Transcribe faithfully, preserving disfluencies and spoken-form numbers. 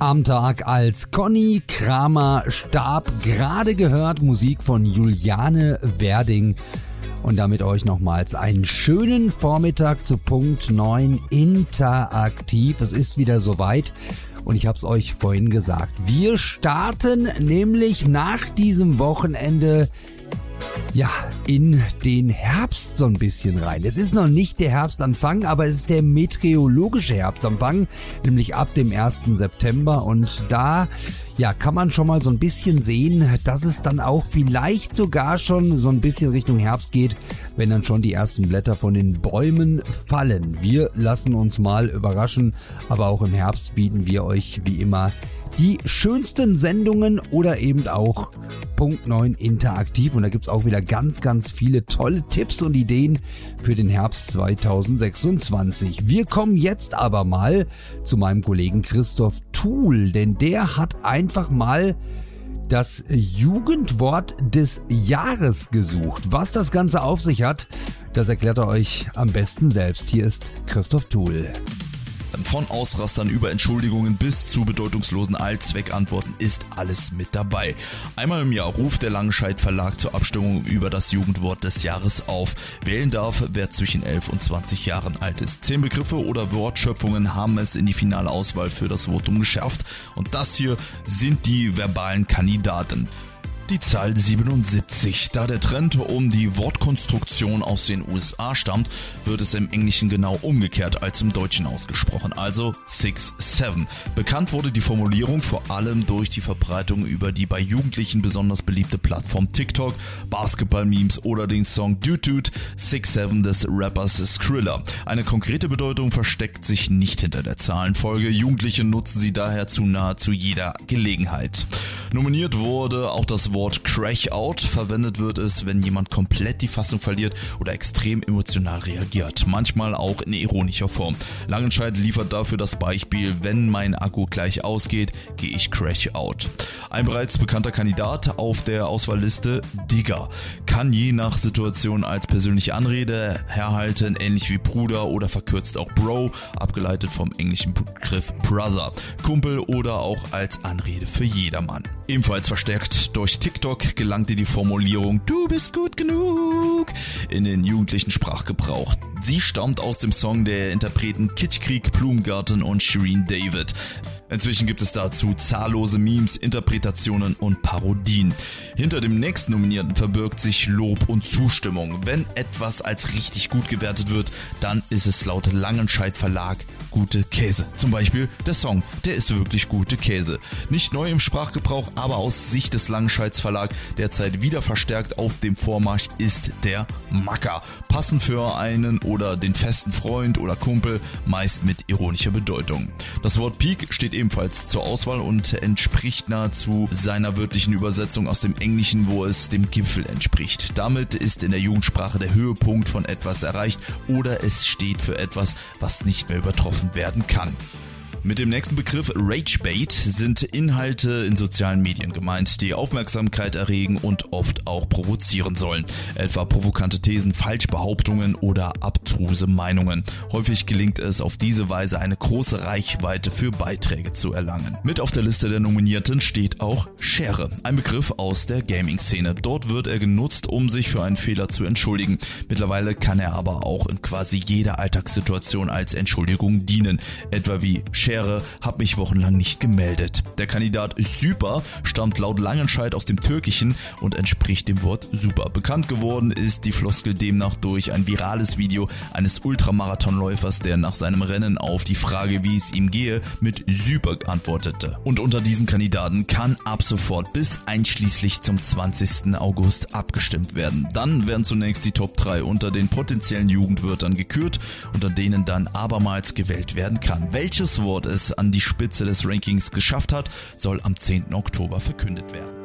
am Tag, als Conny Kramer starb. Gerade gehört Musik von Juliane Werding. Und damit euch nochmals einen schönen Vormittag zu Punkt neun interaktiv. Es ist wieder soweit und ich habe es euch vorhin gesagt. Wir starten nämlich nach diesem Wochenende ja in den Herbst so ein bisschen rein. Es ist noch nicht der Herbstanfang, aber es ist der meteorologische Herbstanfang, nämlich ab dem ersten September. Und da ja kann man schon mal so ein bisschen sehen, dass es dann auch vielleicht sogar schon so ein bisschen Richtung Herbst geht, wenn dann schon die ersten Blätter von den Bäumen fallen. Wir lassen uns mal überraschen, aber auch im Herbst bieten wir euch wie immer die schönsten Sendungen oder eben auch Punkt neun interaktiv. Und da gibt's auch wieder ganz, ganz viele tolle Tipps und Ideen für den Herbst zweitausendsechsundzwanzig. Wir kommen jetzt aber mal zu meinem Kollegen Christoph Thuhl, denn der hat einfach mal das Jugendwort des Jahres gesucht. Was das Ganze auf sich hat, das erklärt er euch am besten selbst. Hier ist Christoph Thuhl. Von Ausrastern über Entschuldigungen bis zu bedeutungslosen Allzweckantworten ist alles mit dabei. Einmal im Jahr ruft der Langenscheidt Verlag zur Abstimmung über das Jugendwort des Jahres auf. Wählen darf, wer zwischen elf und zwanzig Jahren alt ist. Zehn Begriffe oder Wortschöpfungen haben es in die finale Auswahl für das Votum geschafft. Und das hier sind die verbalen Kandidaten. Die Zahl siebenundsiebzig. Da der Trend um die Wortkonstruktion aus den U S A stammt, wird es im Englischen genau umgekehrt als im Deutschen ausgesprochen, also six seven. Bekannt wurde die Formulierung vor allem durch die Verbreitung über die bei Jugendlichen besonders beliebte Plattform TikTok, Basketball-Memes oder den Song Dude Dude six seven des Rappers Skrilla. Eine konkrete Bedeutung versteckt sich nicht hinter der Zahlenfolge. Jugendliche nutzen sie daher zu nahezu jeder Gelegenheit. Nominiert wurde auch das Wort Crash Out. Verwendet wird es, wenn jemand komplett die Fassung verliert oder extrem emotional reagiert. Manchmal auch in ironischer Form. Langenscheidt liefert dafür das Beispiel: Wenn mein Akku gleich ausgeht, gehe ich Crash Out. Ein bereits bekannter Kandidat auf der Auswahlliste, Digger, kann je nach Situation als persönliche Anrede herhalten, ähnlich wie Bruder oder verkürzt auch Bro, abgeleitet vom englischen Begriff Brother, Kumpel oder auch als Anrede für jedermann. Ebenfalls verstärkt durch TikTok gelangte die Formulierung "Du bist gut genug" in den jugendlichen Sprachgebrauch. Sie stammt aus dem Song der Interpreten Kitschkrieg, Blumengarten und Shirin David. Inzwischen gibt es dazu zahllose Memes, Interpretationen und Parodien. Hinter dem nächsten Nominierten verbirgt sich Lob und Zustimmung. Wenn etwas als richtig gut gewertet wird, dann ist es laut Langenscheidt Verlag gute Käse. Zum Beispiel der Song, der ist wirklich gute Käse. Nicht neu im Sprachgebrauch, aber aus Sicht des Langenscheids Verlag derzeit wieder verstärkt auf dem Vormarsch ist der Macker. Passend für einen oder den festen Freund oder Kumpel, meist mit ironischer Bedeutung. Das Wort Peak steht ebenfalls zur Auswahl und entspricht nahezu seiner wörtlichen Übersetzung aus dem Englischen, wo es dem Gipfel entspricht. Damit ist in der Jugendsprache der Höhepunkt von etwas erreicht oder es steht für etwas, was nicht mehr übertroffen werden kann. Mit dem nächsten Begriff Ragebait sind Inhalte in sozialen Medien gemeint, die Aufmerksamkeit erregen und oft auch provozieren sollen. Etwa provokante Thesen, Falschbehauptungen oder abstruse Meinungen. Häufig gelingt es auf diese Weise, eine große Reichweite für Beiträge zu erlangen. Mit auf der Liste der Nominierten steht auch Schere, ein Begriff aus der Gaming-Szene. Dort wird er genutzt, um sich für einen Fehler zu entschuldigen. Mittlerweile kann er aber auch in quasi jeder Alltagssituation als Entschuldigung dienen. Etwa wie: Schere, hab mich wochenlang nicht gemeldet. Der Kandidat Super stammt laut Langenscheidt aus dem Türkischen und entspricht dem Wort super. Bekannt geworden ist die Floskel demnach durch ein virales Video eines Ultramarathonläufers, der nach seinem Rennen auf die Frage, wie es ihm gehe, mit super antwortete. Und unter diesen Kandidaten kann ab sofort bis einschließlich zum zwanzigsten August abgestimmt werden. Dann werden zunächst die Top drei unter den potenziellen Jugendwörtern gekürt, unter denen dann abermals gewählt werden kann. Welches Wort es an die Spitze des Rankings geschafft hat, soll am zehnten Oktober verkündet werden.